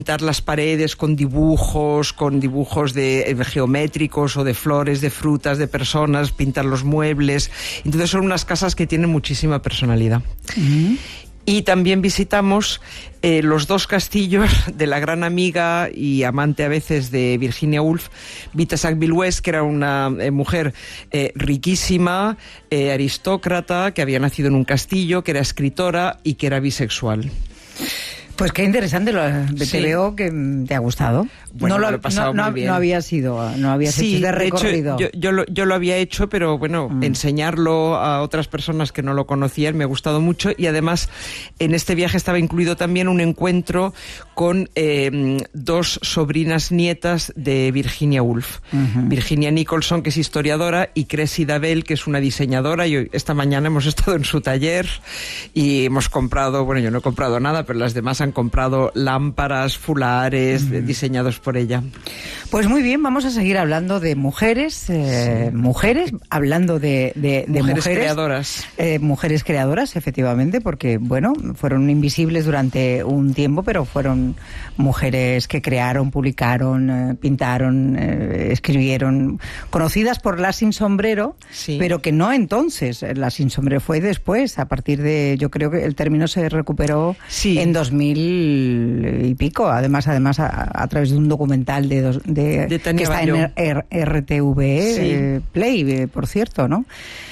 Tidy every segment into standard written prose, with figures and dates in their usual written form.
pintar las paredes con dibujos de geométricos o de flores, de frutas, de personas, pintar los muebles. Entonces son unas casas que tienen muchísima personalidad. Y también visitamos los dos castillos de la gran amiga y amante a veces de Virginia Woolf, Vita Sackville-West, que era una mujer riquísima, aristócrata, que había nacido en un castillo, que era escritora y que era bisexual. Pues qué interesante, Sí. te veo que te ha gustado. Bueno, me lo he pasado muy bien. No habías hecho este recorrido. De hecho, yo lo había hecho, pero bueno, enseñarlo a otras personas que no lo conocían me ha gustado mucho, y además en este viaje estaba incluido también un encuentro con dos sobrinas nietas de Virginia Woolf. Virginia Nicholson, que es historiadora, y Cressida Bell, que es una diseñadora, y esta mañana hemos estado en su taller y hemos comprado, bueno, yo no he comprado nada, pero las demás han comprado lámparas, fulares, diseñados por ella. Pues muy bien, vamos a seguir hablando de mujeres, hablando de mujeres creadoras. Mujeres creadoras, efectivamente, porque, bueno, fueron invisibles durante un tiempo, pero fueron mujeres que crearon, publicaron, pintaron, escribieron, conocidas por Las Sin Sombrero, sí, pero que no entonces. Las Sin Sombrero fue después, a partir de, yo creo que el término se recuperó en 2000 y pico, además a través de un documental de Tania que está Bayó en RTV Play, por cierto, ¿no?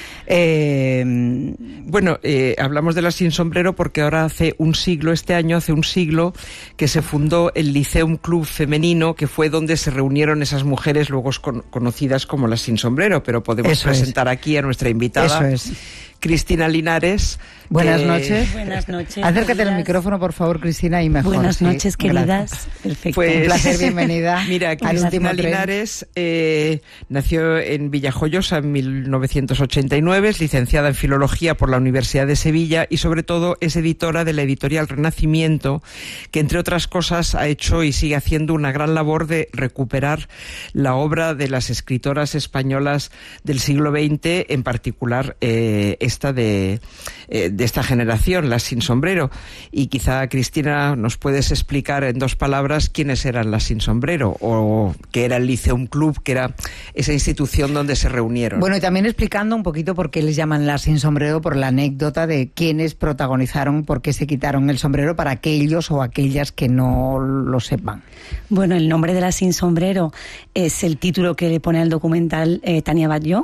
Bueno, hablamos de Las Sin Sombrero porque ahora este año hace un siglo que se fundó el Lyceum Club Femenino, que fue donde se reunieron esas mujeres luego conocidas como Las Sin Sombrero, pero podemos presentar aquí a nuestra invitada. Cristina Linares. Buenas noches. Buenas noches. Acércate al micrófono, por favor, Cristina, y mejor. Buenas noches, queridas. Gracias. Perfecto. Pues, un placer, bienvenida. Mira, Cristina Linares nació en Villajoyosa en 1989, es licenciada en Filología por la Universidad de Sevilla y sobre todo es editora de la editorial Renacimiento, que entre otras cosas ha hecho y sigue haciendo una gran labor de recuperar la obra de las escritoras españolas del siglo XX, en particular esta de esta generación, Las Sin Sombrero. Y quizá, Cristina, nos puedes explicar en dos palabras quiénes eran Las Sin Sombrero, o qué era el Lyceum Club, que era esa institución donde se reunieron. Bueno, y también explicando un poquito por qué les llaman Las Sin Sombrero, por la anécdota de quiénes protagonizaron, por qué se quitaron el sombrero, para aquellos o aquellas que no lo sepan. Bueno, el nombre de Las Sin Sombrero es el título que le pone al documental Tania Bayó,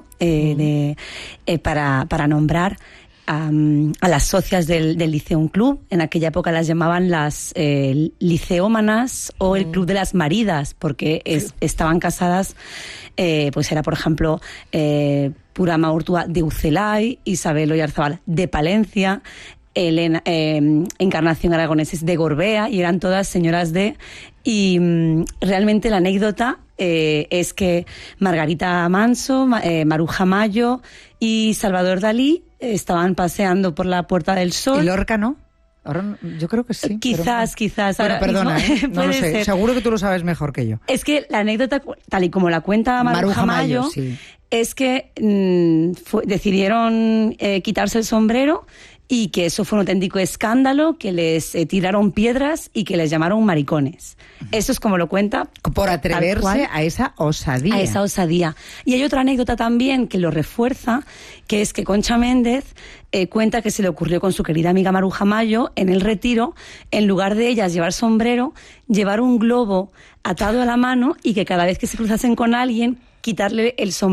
para nombrar a las socias del Lyceum Club. En aquella época las llamaban las liceómanas o el Club de las Maridas, porque estaban casadas, pues era, por ejemplo, Purama Urtua de Ucelay, Isabel Oyarzabal de Palencia, Elena, Encarnación Aragoneses de Gorbea, y eran todas señoras de... Y realmente la anécdota es que Margarita Manso, Maruja Mayo y Salvador Dalí estaban paseando por la Puerta del Sol. ¿Y Lorca no? Ahora, yo creo que sí. Quizás. Bueno, perdona, no lo sé. Ser. Seguro que tú lo sabes mejor que yo. Es que la anécdota, tal y como la cuenta Maruja Mayo, sí, es que decidieron quitarse el sombrero, y que eso fue un auténtico escándalo, que les tiraron piedras y que les llamaron maricones. Eso es como lo cuenta. Por atreverse a esa osadía. A esa osadía. Y hay otra anécdota también que lo refuerza, que es que Concha Méndez cuenta que se le ocurrió con su querida amiga Maruja Mayo, en el retiro, en lugar de ellas llevar sombrero, llevar un globo atado a la mano, y que cada vez que se cruzasen con alguien, quitarle el sombrero